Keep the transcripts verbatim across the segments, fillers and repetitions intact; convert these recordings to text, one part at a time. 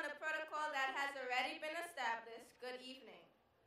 on the protocol that has already been established, good evening.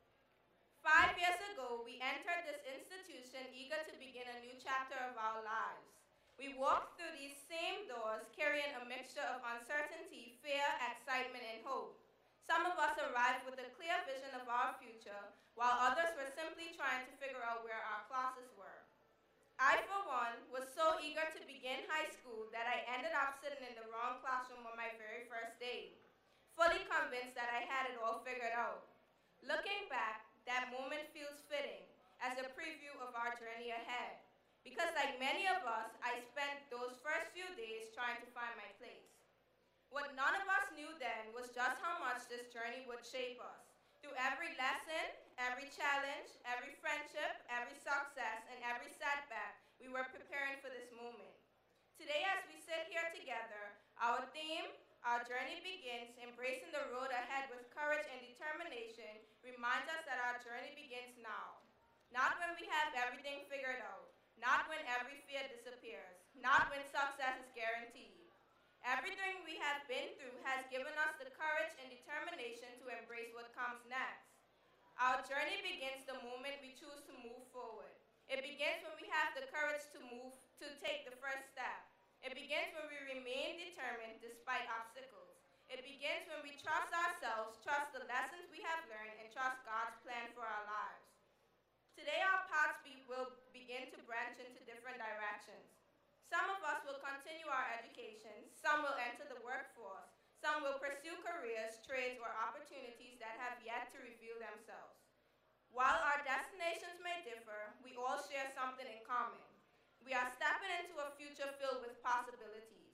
Five years ago, we entered this institution eager to begin a new chapter of our lives. We walked through these same doors carrying a mixture of uncertainty, fear, excitement, and hope. Some of us arrived with a clear vision of our future, while others were simply trying to figure out where our classes were. I, for one, was so eager to begin high school that I ended up sitting in the wrong classroom on my very first day, fully convinced that I had it all figured out. Looking back, that moment feels fitting as a preview of our journey ahead, because like many of us, I spent those first few days trying to find my place. What none of us knew then was just how much this journey would shape us. Through every lesson, every challenge, every friendship, every success, and every setback, we were preparing for this moment. Today, as we sit here together, our theme, Our Journey Begins, Embracing the Road Ahead with Courage and Determination, reminds us that our journey begins now. Not when we have everything figured out, not when every fear disappears, not when success is guaranteed. Everything we have been through has given us the courage and determination to embrace what comes next. Our journey begins the moment we choose to move forward. It begins when we have the courage to move, to take the first step. It begins when we remain determined despite obstacles. It begins when we trust ourselves, trust the lessons we have learned, and trust God's plan for our lives. Today, our paths be, will begin to branch into different directions. Some of us will continue our education, some will enter the workforce, some will pursue careers, trades, or opportunities that have yet to reveal themselves. While our destinations may differ, we all share something in common. We are stepping into a future filled with possibilities.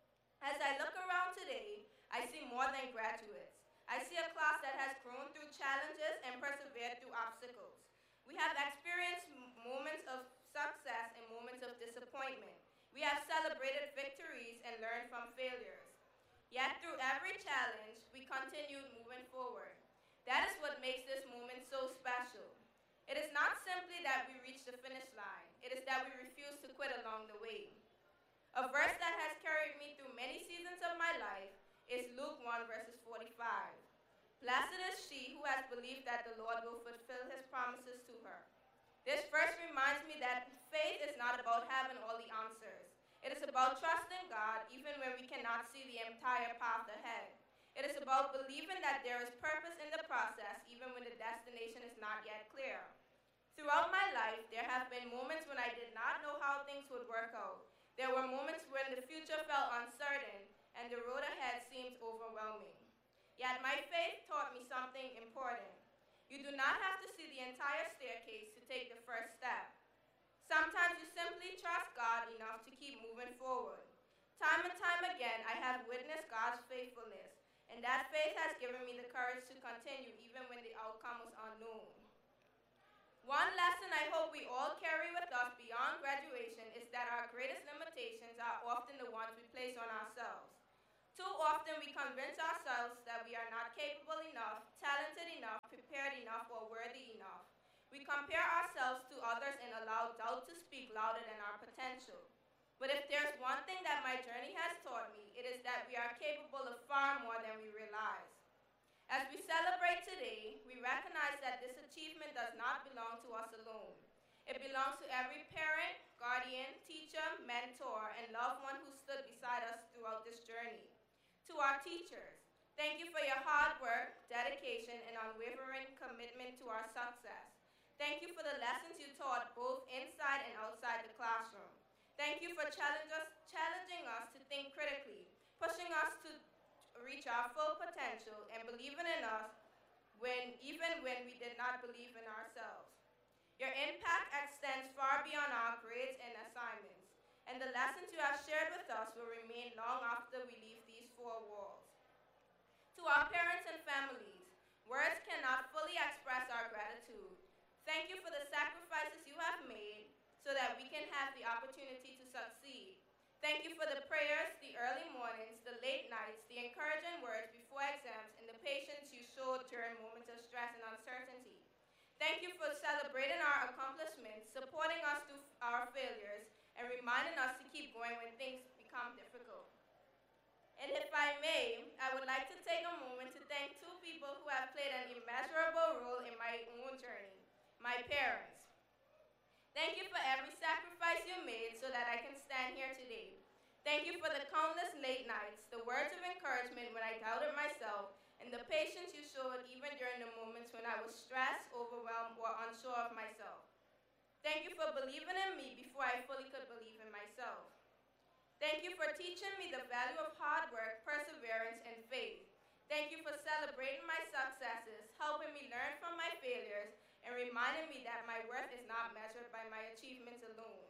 As I look around today, I see more than graduates. I see a class that has grown through challenges and persevered through obstacles. We have experienced moments of success and moments of disappointment. We have celebrated victories and learned from failures. Yet through every challenge, we continued moving forward. That is what makes this moment so special. It is not simply that we reach the finish line. It is that we refuse to quit along the way. A verse that has carried me through many seasons of my life is Luke one, verses forty-five. Blessed is she who has believed that the Lord will fulfill his promises to her. This verse reminds me that faith is not about having all the answers. It is about trusting God even when we cannot see the entire path ahead. It is about believing that there is purpose in the process even when the destination is not yet clear. Throughout my life, there have been moments when I did not know how things would work out. There were moments when the future felt uncertain and the road ahead seemed overwhelming. Yet my faith taught me something important. You do not have to see the entire staircase to take the first step. Sometimes you simply trust God enough to keep moving forward. Time and time again, I have witnessed God's faithfulness, and that faith has given me the courage to continue even when the outcome was unknown. One lesson I hope we all carry with us beyond graduation is that our greatest limitations are often the ones we place on ourselves. Too often we convince ourselves that we are not capable enough, talented enough, prepared enough, or worthy enough. We compare ourselves to others and allow doubt to speak louder than our potential. But if there's one thing that my journey has taught me, it is that we are capable of far more than we realize. As we celebrate today, we recognize that this achievement does not belong to us alone. It belongs to every parent, guardian, teacher, mentor, and loved one who stood beside us throughout this journey. To our teachers, thank you for your hard work, dedication, and unwavering commitment to our success. Thank you for the lessons you taught both inside and outside the classroom. Thank you for challenge us, challenging us to think critically, pushing us to reach our full potential, and believing in us when, even when we did not believe in ourselves. Your impact extends far beyond our grades and assignments, and the lessons you have shared with us will remain long after we leave these four walls. To our parents and families, words cannot fully express our gratitude. Thank you for the sacrifices you have made so that we can have the opportunity to succeed. Thank you for the prayers, the early mornings, the late nights, the encouraging words before exams, and the patience you showed during moments of stress and uncertainty. Thank you for celebrating our accomplishments, supporting us through our failures, and reminding us to keep going when things become difficult. And if I may, I would like to take a moment to thank two people who have played an immeasurable role in my own journey, my parents. Thank you for every sacrifice you made so that I can stand here today. Thank you for the countless late nights, the words of encouragement when I doubted myself, and the patience you showed even during the moments when I was stressed, overwhelmed, or unsure of myself. Thank you for believing in me before I fully could believe in myself. Thank you for teaching me the value of hard work, perseverance, and faith. Thank you for celebrating my successes, helping me learn from my failures, and reminding me that my worth is not measured by my achievements alone.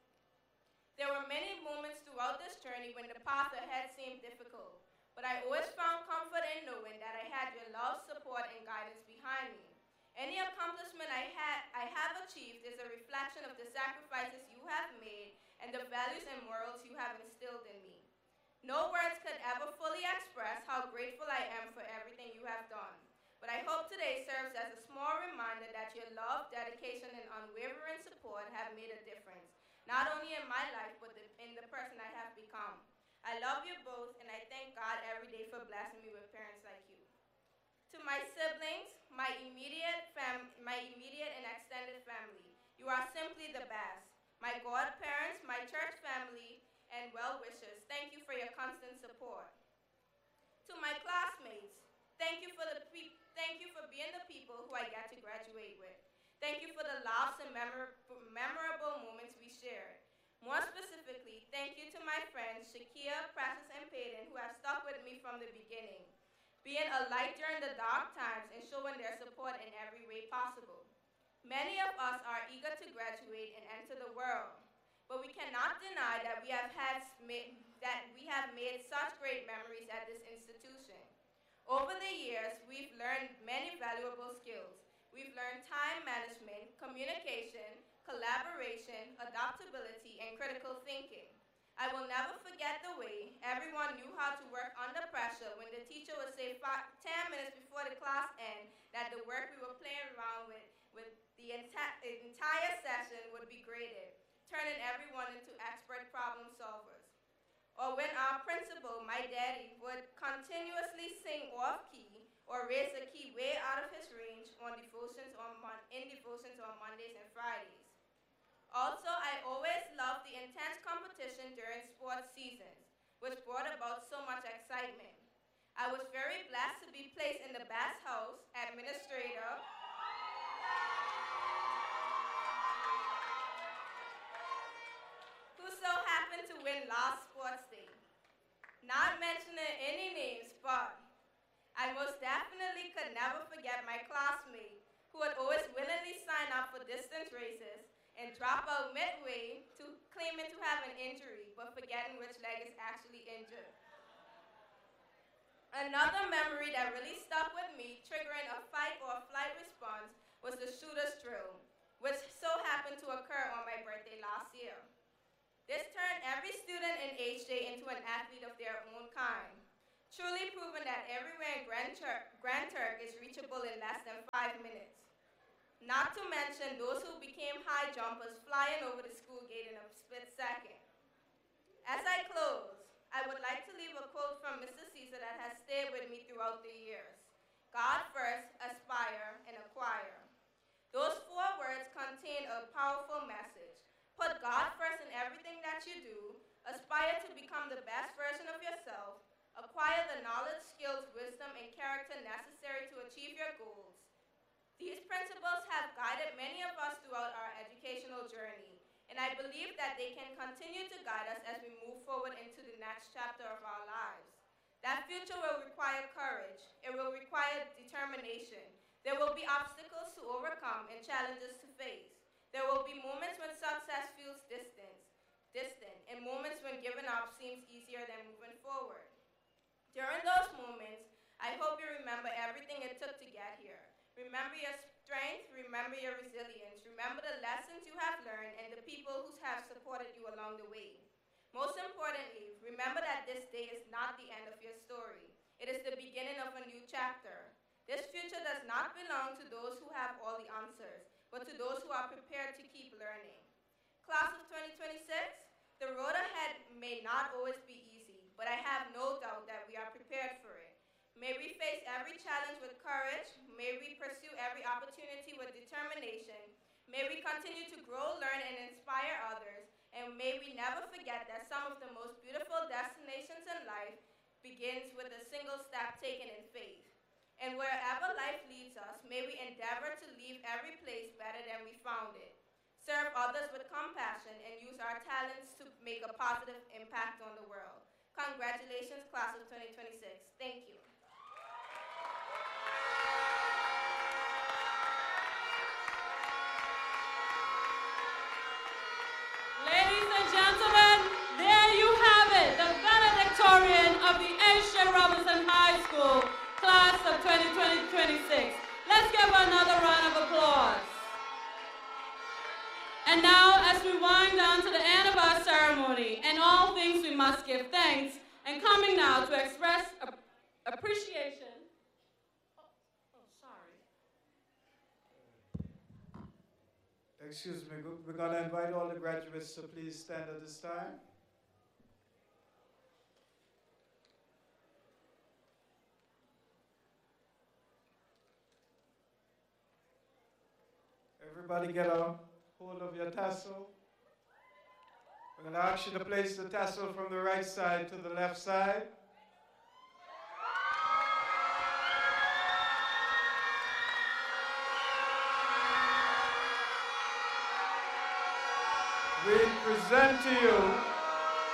There were many moments throughout this journey when the path ahead seemed difficult, but I always found comfort in knowing that I had your love, support, and guidance behind me. Any accomplishment I, had, I have achieved is a reflection of the sacrifices you have made and the values and morals you have instilled in me. No words could ever fully express how grateful I am for everything you have done, but I hope today serves as a small reminder that your love, dedication, and unwavering support have made a difference, not only in my life, but in the person I have become. I love you both, and I thank God every day for blessing me with parents like you. To my siblings, my immediate, fam my immediate and extended family, you are simply the best. My godparents, my church family, and well-wishers, thank you for your constant support. To my classmates, thank you for the pe thank you for being the people who I get to graduate with. Thank you for the laughs and memor memorable moments we shared. More specifically, thank you to my friends Shakia, Precious, and Peyton, who have stuck with me from the beginning, being a light during the dark times and showing their support in every way possible. Many of us are eager to graduate and enter the world, but we cannot deny that we have had that we have made such great memories at this institution. Over the years, we've learned many valuable skills. We've learned time management, communication, collaboration, adaptability, and critical thinking. I will never forget the way everyone knew how to work under pressure when the teacher would say five, ten minutes before the class ended that the work we were playing around with, with the enti entire session would be graded, turning everyone into expert problem solvers. Or when our principal, my daddy, would continuously sing off-key or raise a key way out of his range on devotions on mon in devotions on Mondays and Fridays. Also, I always loved the intense competition during sports seasons, which brought about so much excitement. I was very blessed to be placed in the Bass House Administrator who so happened to win last sports day. Not mentioning any names, but I most definitely could never forget my classmate who would always willingly sign up for distance races and drop out midway to claiming to have an injury, but forgetting which leg is actually injured. Another memory that really stuck with me, triggering a fight or flight response, was the shooter's drill, which so happened to occur on my birthday last year. This turned every student in H J into an athlete of their own kind, truly proving that everywhere in Grand Turk, Grand Turk is reachable in less than five minutes. Not to mention those who became high jumpers flying over the school gate in a split second. As I close, I would like to leave a quote from Mister Caesar that has stayed with me throughout the years. God first, aspire, and acquire. Those four words contain a powerful message. Put God first in everything that you do, aspire to become the best version of yourself, acquire the knowledge, skills, wisdom, and character necessary to achieve your goals. These principles have guided many of us throughout our educational journey, and I believe that they can continue to guide us as we move forward into the next chapter of our lives. That future will require courage. It will require determination. There will be obstacles to overcome and challenges to face. There will be moments when success feels distant, distant, and moments when giving up seems easier than moving forward. During those moments, I hope you remember everything it took to get here. Remember your strength, remember your resilience, remember the lessons you have learned and the people who have supported you along the way. Most importantly, remember that this day is not the end of your story. It is the beginning of a new chapter. This future does not belong to those who have all the answers, but to those who are prepared to keep learning. Class of twenty twenty-six, the road ahead may not always be easy, but I have no doubt that we are prepared for it. May we face every challenge with courage. May we pursue every opportunity with determination. May we continue to grow, learn, and inspire others. And may we never forget that some of the most beautiful destinations in life begins with a single step taken in faith. And wherever life leads us, may we endeavor to leave every place better than we found it. Serve others with compassion and use our talents to make a positive impact on the world. Congratulations, class of twenty twenty-six. Thank you. Ladies and gentlemen, there you have it, the valedictorian of the H J Robinson High School, class of twenty twenty to twenty-six. Let's give her another round of applause. And now, as we wind down to the end of our ceremony, and all things we must give thanks, and coming now to express appreciation. Oh, oh, sorry. Excuse me, we're going to invite all the graduates to please stand at this time. Everybody get a hold of your tassel. We're going to ask you to place the tassel from the right side to the left side. We present to you